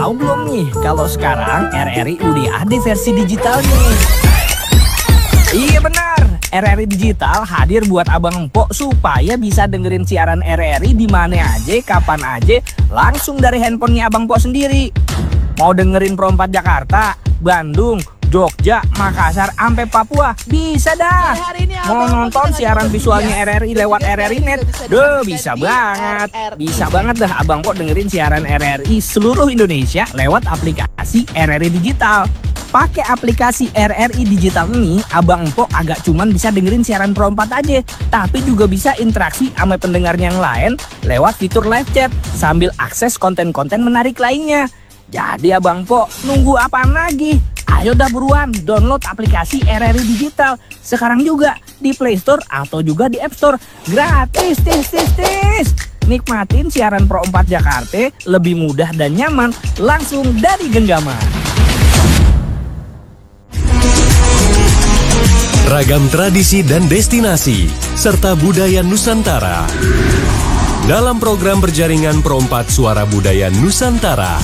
Tahu belum nih kalau sekarang RRI udah ada versi digitalnya? Iya benar, RRI Digital hadir buat abang empok supaya bisa dengerin siaran RRI di mana aja, kapan aja, langsung dari handphonenya abang empok sendiri. Mau dengerin Pro 4 Jakarta, Bandung, Jogja, Makassar, sampai Papua, bisa dah. Mau nonton siaran visualnya RRI lewat RRI Net, bisa banget. Bisa banget dah abang empok dengerin siaran RRI seluruh Indonesia lewat aplikasi RRI Digital. Pakai aplikasi RRI Digital ini, abang empok agak cuman bisa dengerin siaran Pro 4 aja, tapi juga bisa interaksi sama pendengarnya yang lain lewat fitur live chat sambil akses konten-konten menarik lainnya. Jadi abang empok nunggu apaan lagi? Ayo dah buruan download aplikasi RRI Digital sekarang juga di Play Store atau juga di App Store. Gratis, tis. Nikmatin siaran Pro 4 Jakarta lebih mudah dan nyaman langsung dari genggaman. Ragam tradisi dan destinasi, serta budaya Nusantara. Dalam program berjaringan Pro 4 Suara Budaya Nusantara.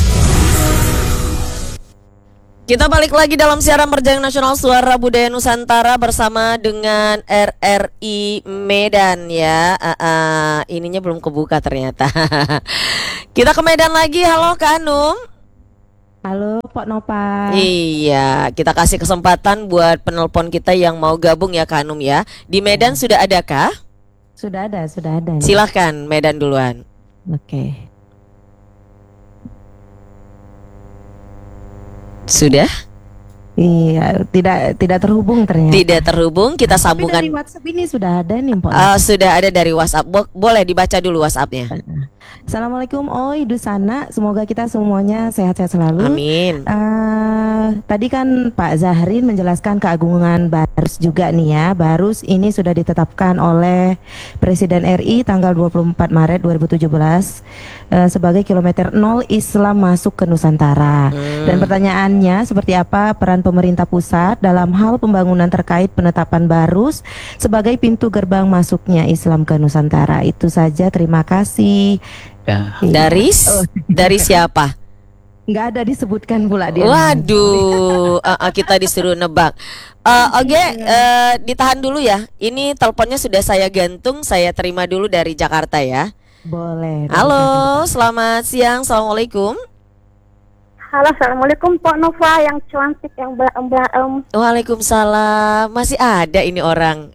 Kita balik lagi dalam siaran berjaringan nasional Suara Budaya Nusantara bersama dengan RRI Medan ya. Ininya belum kebuka ternyata. Kita ke Medan lagi. Halo Kak Anum. Halo Pak Nova. Iya, kita kasih kesempatan buat penelpon kita yang mau gabung ya Kak Anum ya. Di Medan sudah adakah? Sudah ada. Silahkan Medan duluan. Oke. Sudah? Iya, tidak terhubung ternyata. Tidak terhubung, kita sambungkan. Tapi dari WhatsApp ini sudah ada nih Pak. Sudah ada dari WhatsApp. Boleh dibaca dulu WhatsAppnya. Assalamualaikum Oi Dusana, semoga kita semuanya sehat-sehat selalu. Amin. Tadi kan Pak Zahrin menjelaskan keagungan Barus juga nih ya. Barus ini sudah ditetapkan oleh Presiden RI tanggal 24 Maret 2017 sebagai kilometer 0 Islam masuk ke Nusantara. Dan pertanyaannya seperti apa peran pemerintah pusat dalam hal pembangunan terkait penetapan Barus sebagai pintu gerbang masuknya Islam ke Nusantara. Itu saja, terima kasih. Ya. Dari siapa? Nggak ada disebutkan pula dia. Waduh, kita disuruh nebak. Oke, ditahan dulu ya. Ini teleponnya sudah saya gantung, saya terima dulu dari Jakarta ya. Boleh. Halo, selamat siang, assalamualaikum. Halo, assalamualaikum Pak Nova yang cantik, yang blaem. Waalaikumsalam, masih ada ini orang.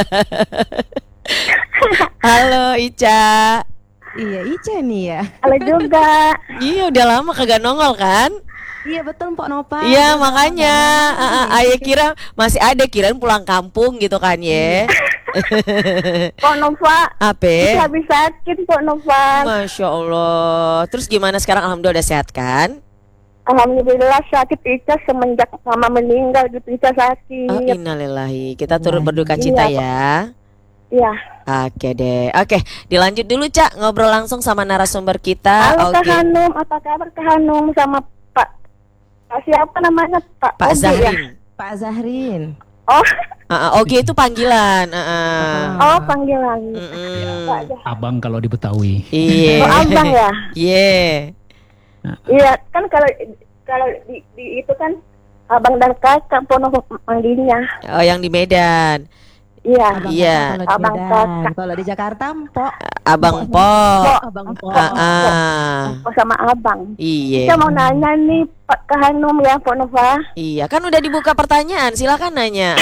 Halo Ica. Iya, Ica nih ya. Halo juga. Iya, udah lama kagak nongol kan? Iya betul Pak Nova. Iya makanya Ayah kira masih ada, kirain pulang kampung gitu kan ya. Pak Nova. Apa? Habis sakit Pak Nova. Masya Allah. Terus gimana sekarang? Alhamdulillah udah sehat kan? Alhamdulillah sakit Ica semenjak mama meninggal gitu Ica sakit. Oh, innalillahi. Kita turut berduka cita ya. Iya. Oke deh. Oke, dilanjut dulu Cak, ngobrol langsung sama narasumber kita. Halo Oke. Kak Hanum, apa kabar Kak Hanum sama Pak siapa namanya Pak? Pak Ogi, Zahrin. ya? Pak Zahrin. Oh. Oke itu panggilan. Oh panggilan. Abang kalau di Betawi. Iya. Oh abang ya. Iya. Iya kan kalau di itu kan abang dan kakak Pono manggilnya. Oh yang di Medan. Iya. Iya. Abang kakak. Kalau di Jakarta Mpok. Abang Pok. Abang Mpok. Oh, sama abang. Iya. Saya mau nanya nih Pak Hanum ya Pak Nova. Iya kan udah dibuka pertanyaan, silakan nanya.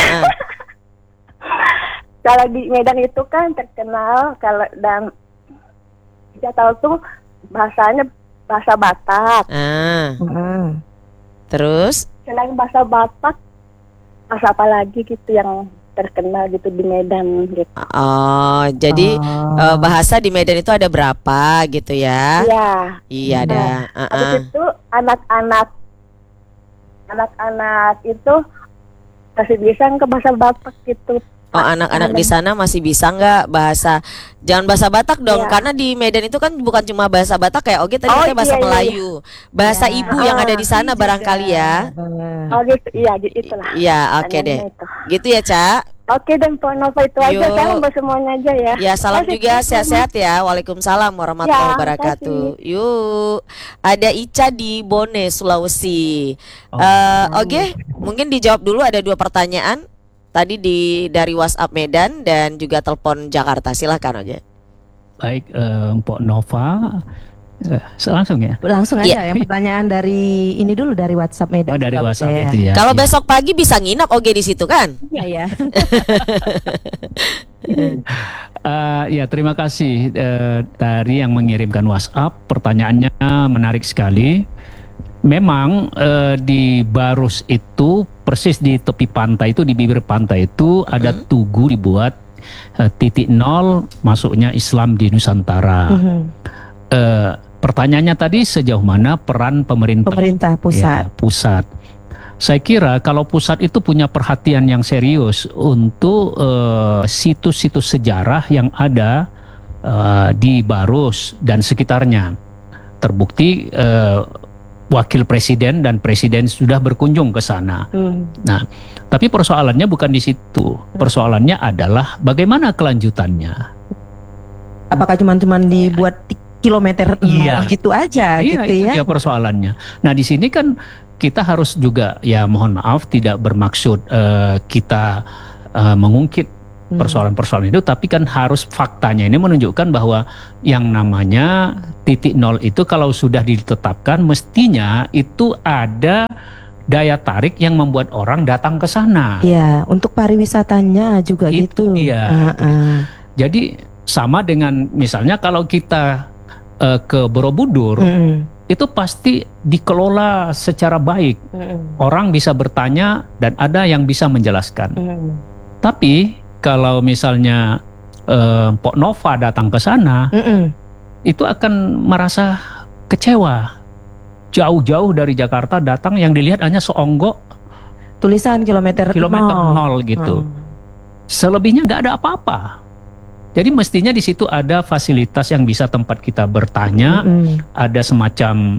Kalau di Medan itu kan terkenal kalau dan kita tahu tuh bahasanya bahasa Batak. Terus? Selain bahasa Batak, bahasa apa lagi gitu yang terkenal gitu di Medan gitu. Oh, jadi bahasa di Medan itu ada berapa gitu ya? Iya. Iya ada. Habis itu anak-anak itu masih bisa ke bahasa Batak gitu. Oh, anak-anak di sana masih bisa nggak bahasa, jangan bahasa Batak dong, Iya. karena di Medan itu kan bukan cuma bahasa Batak kayak Oge tadi Oh, katanya bahasa iya, iya, Melayu, bahasa Iya. ibu yang ada di sana barangkali ya. Oh gitu, iya itulah. Iya, oke deh. Tanyanya itu. Gitu ya, Cak. Oke dan Pak Nova itu aja, Yuk. salam buat semuanya aja ya. Ya, salam Oke, juga, terima sehat-sehat ya. Waalaikumsalam warahmatullahi Ya, wabarakatuh. Yuk, ada Ica di Bone, Sulawesi. Oge, mungkin dijawab dulu, ada 2 pertanyaan. Tadi dari WhatsApp Medan dan juga telepon Jakarta. Silahkan Oge. Baik, Mpok Nova, langsung ya. Langsung Iya. aja yang pertanyaan dari ini dulu dari WhatsApp Medan. Oh, dari juga WhatsApp bisa, itu ya. Kalau Ya. besok pagi bisa nginap Oge di situ kan? Iya ya. Ya, terima kasih dari yang mengirimkan WhatsApp. Pertanyaannya menarik sekali. Memang di Barus itu persis di tepi pantai itu, di bibir pantai itu ada tugu dibuat titik nol masuknya Islam di Nusantara. Pertanyaannya tadi sejauh mana peran pemerintah? Pemerintah pusat. Ya, pusat. Saya kira kalau pusat itu punya perhatian yang serius untuk situs-situs sejarah yang ada di Barus dan sekitarnya. Terbukti wakil presiden dan presiden sudah berkunjung ke sana. Nah, tapi persoalannya bukan di situ. Persoalannya adalah bagaimana kelanjutannya. Apakah cuman dibuat kilometer Iya. gitu aja Iya, gitu itu ya? dia persoalannya. Nah, di sini kan kita harus juga, ya mohon maaf, tidak bermaksud kita mengungkit persoalan-persoalan itu, tapi kan harus faktanya ini menunjukkan bahwa yang namanya titik nol itu kalau sudah ditetapkan mestinya itu ada daya tarik yang membuat orang datang ke sana. Iya, untuk pariwisatanya juga Itu gitu. dia. Jadi sama dengan misalnya kalau kita ke Borobudur, itu pasti dikelola secara baik. Orang bisa bertanya dan ada yang bisa menjelaskan. Tapi kalau misalnya Pok Nova datang ke sana, itu akan merasa kecewa. Jauh-jauh dari Jakarta datang, yang dilihat hanya seonggok Tulisan kilometer nol gitu. Selebihnya nggak ada apa-apa. Jadi mestinya di situ ada fasilitas yang bisa tempat kita bertanya, ada semacam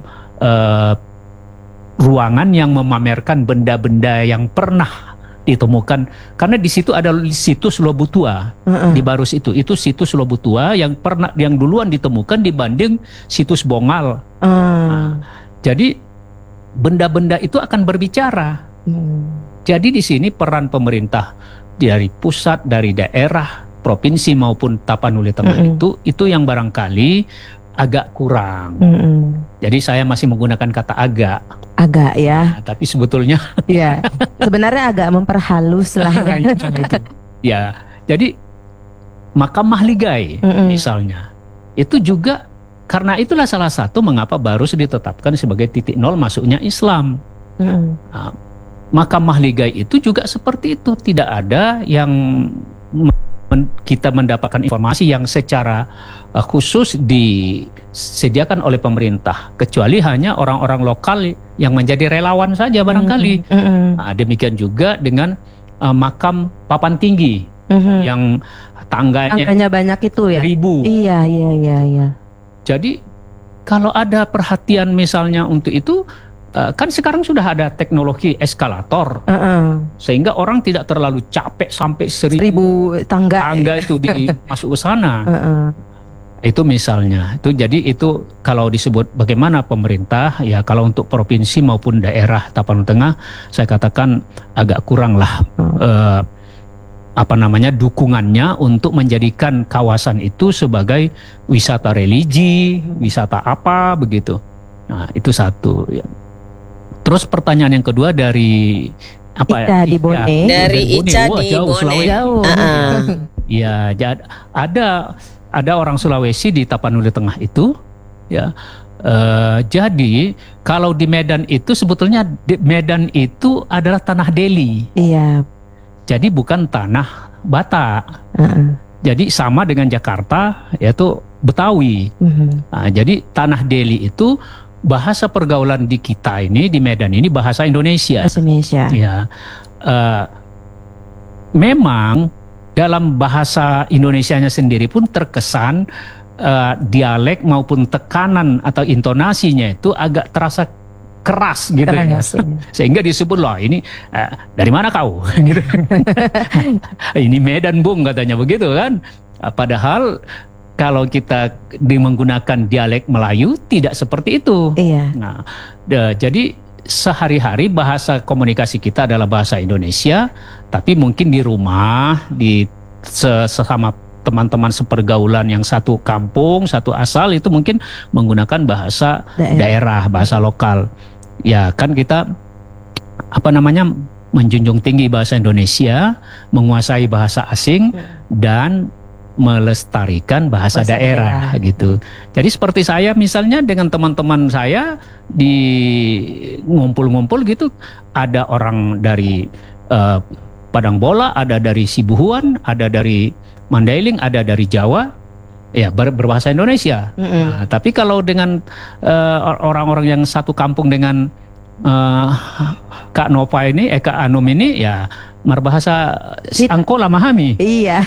ruangan yang memamerkan benda-benda yang pernah ditemukan, karena di situ ada situs Lobutua di Barus itu situs Lobutua yang duluan ditemukan dibanding situs Bongal. Jadi benda-benda itu akan berbicara. Jadi di sini peran pemerintah dari pusat, dari daerah, provinsi maupun Tapanuli Tengah itu yang barangkali agak kurang. Jadi saya masih menggunakan kata agak ya. Nah, tapi sebetulnya Iya. Sebenarnya agak memperhalus lah. ya. Jadi Makam Mahligai misalnya itu juga, karena itulah salah satu mengapa Barus ditetapkan sebagai titik nol masuknya Islam. Nah, Makam Mahligai itu juga seperti itu, tidak ada yang kita mendapatkan informasi yang secara khusus disediakan oleh pemerintah, kecuali hanya orang-orang lokal yang menjadi relawan saja barangkali. Nah, demikian juga dengan makam Papan Tinggi yang tangganya banyak itu ya. 1000. Iya. Jadi kalau ada perhatian misalnya untuk itu, kan sekarang sudah ada teknologi eskalator, sehingga orang tidak terlalu capek sampai 1000 tangga itu masuk ke sana. Itu misalnya. Itu jadi itu kalau disebut bagaimana pemerintah, ya kalau untuk provinsi maupun daerah Tapanuli Tengah, saya katakan agak kurang lah dukungannya untuk menjadikan kawasan itu sebagai wisata religi, wisata apa begitu. Nah, itu satu ya. Terus pertanyaan yang kedua dari Ica di Bone. Dari Ica Wah, di jauh, Bone. Sulawesi. Ya, ada orang Sulawesi di Tapanuli Tengah itu, ya. Jadi kalau di Medan itu sebetulnya Medan itu adalah tanah Deli. Iya. Jadi bukan tanah Batak. Jadi sama dengan Jakarta, yaitu Betawi. Nah, jadi tanah Deli itu bahasa pergaulan di kita ini, di Medan ini bahasa Indonesia. Indonesia. Ya, memang dalam bahasa Indonesianya sendiri pun terkesan dialek maupun tekanan atau intonasinya itu agak terasa keras gitu ya. Sehingga disebut loh ini dari mana kau gitu. Ini Medan Bung katanya begitu kan. Padahal kalau kita menggunakan dialek Melayu tidak seperti itu. Iya. Nah, jadi sehari-hari bahasa komunikasi kita adalah bahasa Indonesia, tapi mungkin di rumah, di sesama teman-teman sepergaulan yang satu kampung, satu asal itu mungkin menggunakan bahasa daerah, bahasa lokal. Ya kan kita menjunjung tinggi bahasa Indonesia, menguasai bahasa asing dan melestarikan bahasa daerah gitu. Jadi seperti saya misalnya dengan teman-teman saya di ngumpul-ngumpul gitu, ada orang dari Padang Bola, ada dari Sibuhuan, ada dari Mandailing, ada dari Jawa, ya berbahasa Indonesia. Nah, tapi kalau dengan orang-orang yang satu kampung dengan Kak Nova ini, Kak Anum ini, ya berbahasa Angkola Mahami. Iya.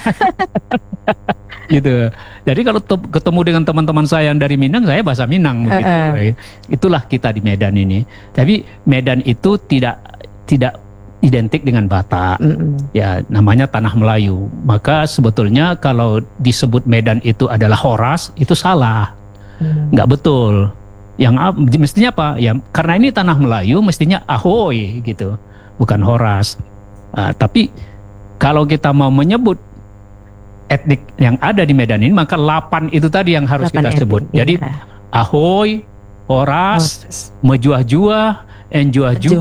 Gitu. Jadi kalau ketemu dengan teman-teman saya yang dari Minang, saya bahasa Minang. Begitu. Itulah kita di Medan ini. Tapi Medan itu tidak identik dengan Batak. Ya namanya tanah Melayu. Maka sebetulnya kalau disebut Medan itu adalah Horas, itu salah. Nggak betul. Yang mestinya apa? Ya karena ini tanah Melayu mestinya Ahoy gitu. Bukan Horas. Tapi kalau kita mau menyebut etnik yang ada di Medan ini, maka 8 itu tadi yang harus kita sebut. Jadi Ahoy, Horas, Mejuah-juah, Enjuah-juah,